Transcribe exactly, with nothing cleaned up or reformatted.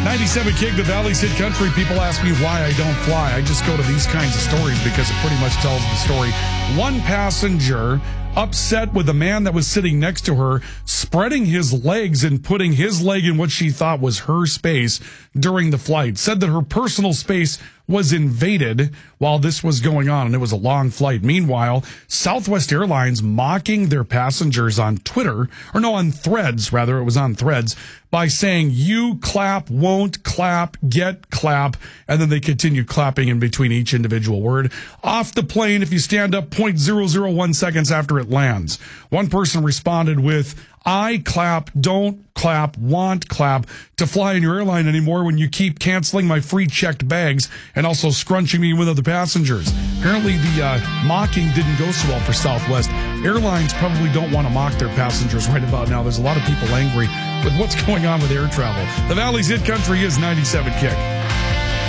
ninety-seven Kick, the Valley's Hit Country. People ask me why I don't fly. I just go to these kinds of stories because it pretty much tells the story. One passenger upset with the man that was sitting next to her, spreading his legs and putting his leg in what she thought was her space during the flight. Said that her personal space was invaded while this was going on, and it was a long flight. Meanwhile, Southwest Airlines mocking their passengers on Twitter, or no, on Threads, rather, it was on Threads, by saying, you clap, won't clap, get clap, and then they continued clapping in between each individual word. Off the plane, if you stand up zero point zero zero one seconds after it lands. One person responded with, I clap, don't clap, want clap to fly in your airline anymore when you keep canceling my free checked bags and also scrunching me with other passengers. Apparently the uh, mocking didn't go so well for Southwest. Airlines probably don't want to mock their passengers right about now. There's a lot of people angry with what's going on with air travel. The Valley's Hit Country is ninety-seven Kick.